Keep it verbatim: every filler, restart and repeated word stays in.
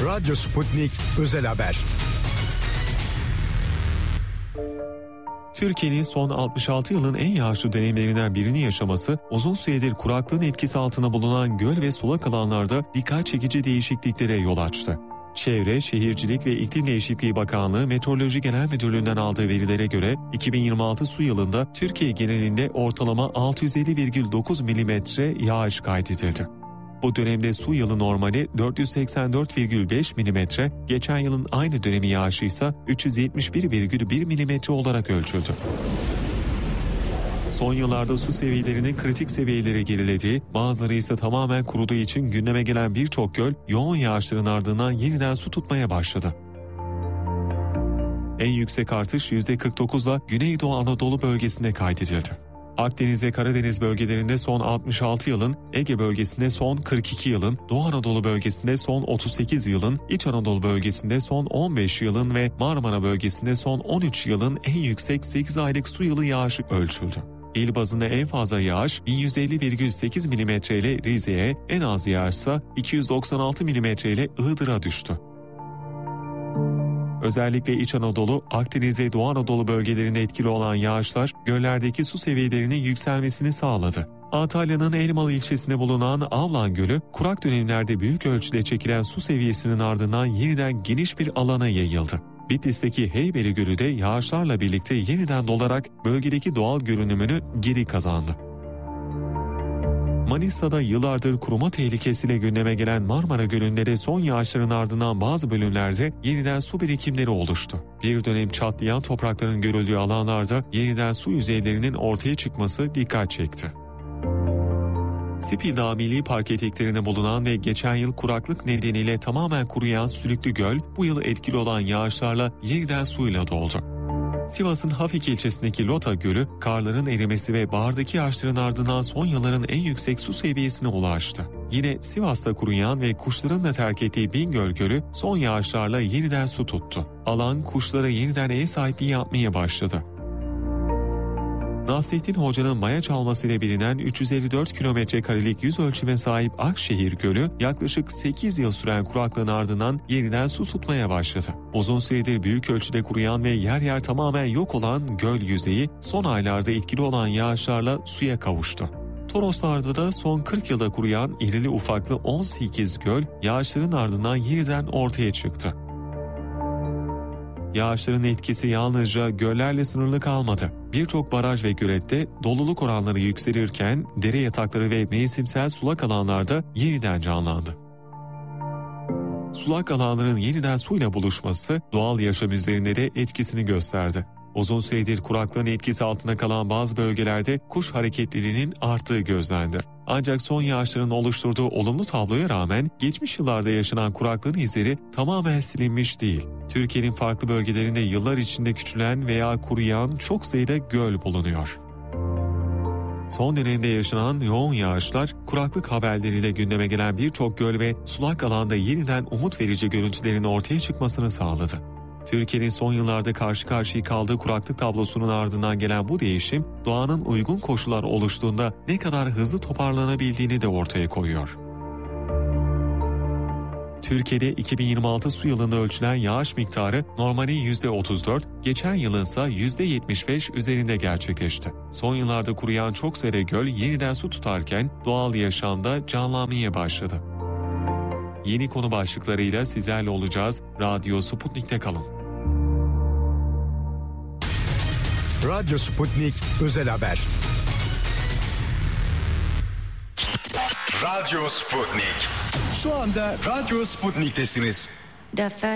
Radyo Sputnik Özel Haber. Türkiye'nin son altmış altı yılın en yağışlı dönemlerinden birini yaşaması, uzun süredir kuraklığın etkisi altında bulunan göl ve sulak alanlarda dikkat çekici değişikliklere yol açtı. Çevre, Şehircilik ve İklim Değişikliği Bakanlığı Meteoroloji Genel Müdürlüğü'nden aldığı verilere göre iki bin yirmi altı su yılında Türkiye genelinde ortalama altı yüz elli virgül dokuz milimetre yağış kaydedildi. Bu dönemde su yılı normali dört yüz seksen dört virgül beş milimetre, geçen yılın aynı dönemi yağışı ise üç yüz yetmiş bir virgül bir milimetre olarak ölçüldü. Son yıllarda su seviyelerinin kritik seviyelere gerilediği, bazıları ise tamamen kuruduğu için gündeme gelen birçok göl yoğun yağışların ardından yeniden su tutmaya başladı. En yüksek artış yüzde kırk dokuzla Güneydoğu Anadolu bölgesinde kaydedildi. Akdeniz ve Karadeniz bölgelerinde son altmış altı yılın, Ege bölgesinde son kırk iki yılın, Doğu Anadolu bölgesinde son otuz sekiz yılın, İç Anadolu bölgesinde son on beş yılın ve Marmara bölgesinde son on üç yılın en yüksek sekiz aylık su yılı yağışı ölçüldü. İl bazında en fazla yağış bin yüz elli virgül sekiz milimetre ile Rize'ye, en az yağışsa iki yüz doksan altı milimetre ile Iğdır'a düştü. Özellikle İç Anadolu, Akdeniz ve Doğu Anadolu bölgelerinde etkili olan yağışlar göllerdeki su seviyelerinin yükselmesini sağladı. Antalya'nın Elmalı ilçesinde bulunan Avlan Gölü, kurak dönemlerde büyük ölçüde çekilen su seviyesinin ardından yeniden geniş bir alana yayıldı. Bitlis'teki Heybeli Gölü de yağışlarla birlikte yeniden dolarak bölgedeki doğal görünümünü geri kazandı. Manisa'da yıllardır kuruma tehlikesiyle gündeme gelen Marmara Gölü'nde de son yağışların ardından bazı bölümlerde yeniden su birikimleri oluştu. Bir dönem çatlayan toprakların görüldüğü alanlarda yeniden su yüzeylerinin ortaya çıkması dikkat çekti. Sipil Dağı Milli Park eteklerinde bulunan ve geçen yıl kuraklık nedeniyle tamamen kuruyan Sülüklü Göl, bu yıl etkili olan yağışlarla yeniden suyla doldu. Sivas'ın Hafik ilçesindeki Lota Gölü, karların erimesi ve bahardaki yağışların ardından son yılların en yüksek su seviyesine ulaştı. Yine Sivas'ta kuruyan ve kuşların da terk ettiği Bingöl Gölü son yağışlarla yeniden su tuttu. Alan kuşlara yeniden ev sahipliği yapmaya başladı. Nasrettin Hoca'nın maya çalmasıyla bilinen üç yüz elli dört kilometre karelik yüz ölçüme sahip Akşehir Gölü, yaklaşık sekiz yıl süren kuraklığın ardından yeniden su tutmaya başladı. Uzun süredir büyük ölçüde kuruyan ve yer yer tamamen yok olan göl yüzeyi, son aylarda etkili olan yağışlarla suya kavuştu. Toroslar'da da son kırk yılda kuruyan irili ufaklı on sekiz göl, yağışların ardından yeniden ortaya çıktı. Yağışların etkisi yalnızca göllerle sınırlı kalmadı. Birçok baraj ve gölette doluluk oranları yükselirken dere yatakları ve mevsimsel sulak alanlarda yeniden canlandı. Sulak alanların yeniden suyla buluşması doğal yaşam üzerinde de etkisini gösterdi. Uzun süredir kuraklığın etkisi altında kalan bazı bölgelerde kuş hareketliliğinin arttığı gözlendi. Ancak son yağışların oluşturduğu olumlu tabloya rağmen geçmiş yıllarda yaşanan kuraklığın izleri tamamen silinmiş değil. Türkiye'nin farklı bölgelerinde yıllar içinde küçülen veya kuruyan çok sayıda göl bulunuyor. Son dönemde yaşanan yoğun yağışlar, kuraklık haberleriyle gündeme gelen birçok göl ve sulak alanda yeniden umut verici görüntülerin ortaya çıkmasını sağladı. Türkiye'nin son yıllarda karşı karşıya kaldığı kuraklık tablosunun ardından gelen bu değişim, doğanın uygun koşullar oluştuğunda ne kadar hızlı toparlanabildiğini de ortaya koyuyor. Türkiye'de iki bin yirmi altı su yılında ölçülen yağış miktarı normalin yüzde otuz dört, geçen yılın ise yüzde yetmiş beş üzerinde gerçekleşti. Son yıllarda kuruyan çok sayıda göl yeniden su tutarken doğal yaşamda canlanmaya başladı. Yeni konu başlıklarıyla sizlerle olacağız. Radyo Sputnik'te kalın. Radyo Sputnik Özel Haber. Radyo Sputnik. Şu anda Radyo Sputnik'tesiniz.